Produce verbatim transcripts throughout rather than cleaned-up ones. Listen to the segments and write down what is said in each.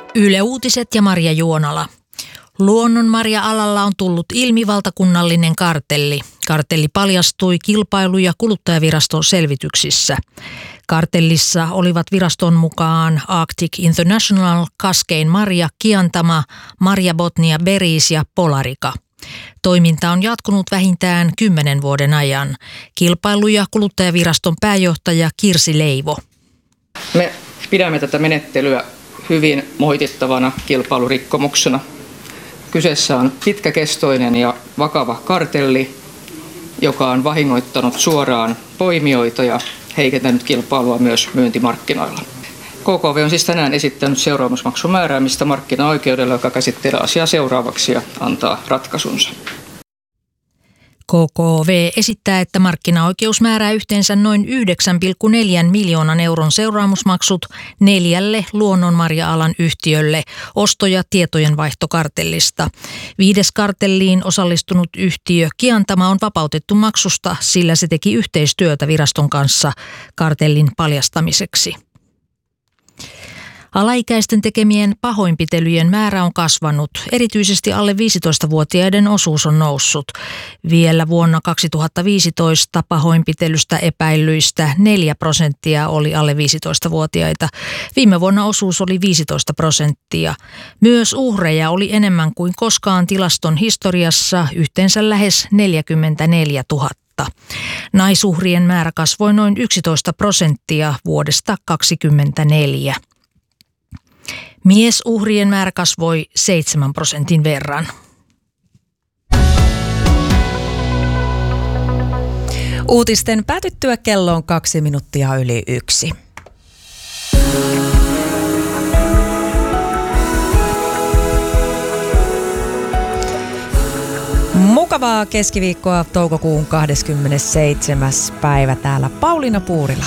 Yle Uutiset ja Marja Juonala. Luonnonmarja-alalla on tullut ilmi valtakunnallinen kartelli. Kartelli paljastui kilpailu- ja kuluttajaviraston selvityksissä. Kartellissa olivat viraston mukaan Arctic International, Kaskein Marja, Kiantama, Marja Botnia Berries ja Polarica. Toiminta on jatkunut vähintään kymmenen vuoden ajan. Kilpailu- ja kuluttajaviraston pääjohtaja Kirsi Leivo. Me pidämme tätä menettelyä hyvin moitittavana kilpailurikkomuksena. Kyseessä on pitkäkestoinen ja vakava kartelli, joka on vahingoittanut suoraan poimijoita ja heikentänyt kilpailua myös myyntimarkkinoilla. K K V on siis tänään esittänyt seuraamusmaksun määräämistä markkinaoikeudelle, joka käsittelee asiaa seuraavaksi ja antaa ratkaisunsa. K K V esittää, että markkinaoikeus määrää yhteensä noin yhdeksän pilkku neljä miljoonan euron seuraamusmaksut neljälle luonnonmarja-alan yhtiölle osto- ja tietojenvaihtokartellista. Viides kartelliin osallistunut yhtiö Kiantama on vapautettu maksusta, sillä se teki yhteistyötä viraston kanssa kartellin paljastamiseksi. Alaikäisten tekemien pahoinpitelyjen määrä on kasvanut. Erityisesti alle viisitoistavuotiaiden osuus on noussut. Vielä vuonna kaksituhattaviisitoista pahoinpitelystä epäillyistä neljä prosenttia oli alle viisitoistavuotiaita. Viime vuonna osuus oli viisitoista prosenttia. Myös uhreja oli enemmän kuin koskaan tilaston historiassa, yhteensä lähes neljäkymmentäneljätuhatta. Naisuhrien määrä kasvoi noin yksitoista prosenttia vuodesta kaksikymmentäneljä. Miesuhrien määrä kasvoi seitsemän prosentin verran. Uutisten päätyttyä kello on kaksi minuuttia yli yksi. Mukavaa keskiviikkoa, toukokuun kahdeskymmenesseitsemäs päivä, täällä Pauliina Puurila.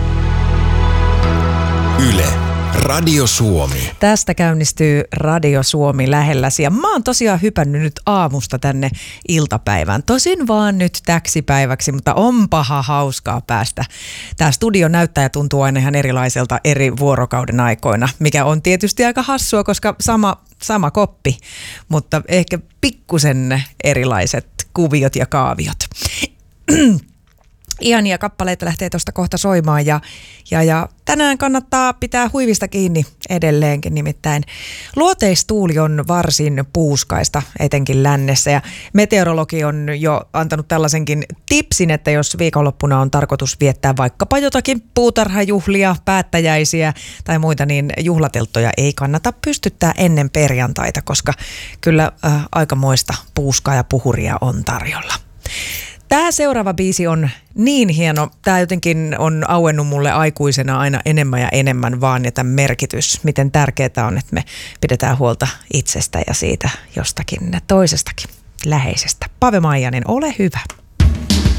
Yle. Radio Suomi. Tästä käynnistyy Radio Suomi lähelläsi ja mä oon tosiaan hypännyt nyt aamusta tänne iltapäivään. Tosin vaan nyt täksi päiväksi, mutta onpaha hauskaa päästä. Tää studio näyttää ja tuntuu aina ihan erilaiselta eri vuorokauden aikoina, mikä on tietysti aika hassua, koska sama, sama koppi, mutta ehkä pikkusen erilaiset kuviot ja kaaviot. Ihania kappaleita lähtee tuosta kohta soimaan ja, ja, ja tänään kannattaa pitää huivista kiinni edelleenkin, nimittäin luoteistuuli on varsin puuskaista etenkin lännessä ja meteorologi on jo antanut tällaisenkin tipsin, että jos viikonloppuna on tarkoitus viettää vaikkapa jotakin puutarhajuhlia, päättäjäisiä tai muita, niin juhlatelttoja ei kannata pystyttää ennen perjantaita, koska kyllä äh, aikamoista puuskaa ja puhuria on tarjolla. Tämä seuraava biisi on niin hieno. Tämä jotenkin on auennut mulle aikuisena aina enemmän ja enemmän vaan ja tämän merkitys. Miten tärkeää on, että me pidetään huolta itsestä ja siitä jostakin toisestakin läheisestä. Pave Maijanen, ole hyvä.